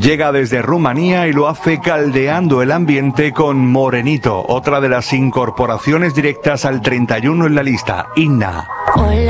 Llega desde Rumanía y lo hace caldeando el ambiente con Morenito, otra de las incorporaciones directas al 31 en la lista, Inna. Hola.